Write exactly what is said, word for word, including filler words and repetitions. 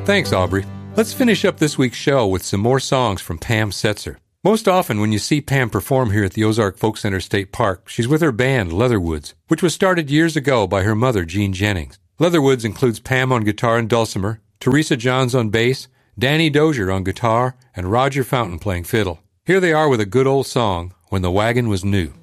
Thanks, Aubrey. Let's finish up this week's show with some more songs from Pam Setzer. Most often when you see Pam perform here at the Ozark Folk Center State Park, she's with her band, Leatherwoods, which was started years ago by her mother, Jean Jennings. Leatherwoods includes Pam on guitar and dulcimer, Teresa Johns on bass, Danny Dozier on guitar, and Roger Fountain playing fiddle. Here they are with a good old song, When the Wagon Was New.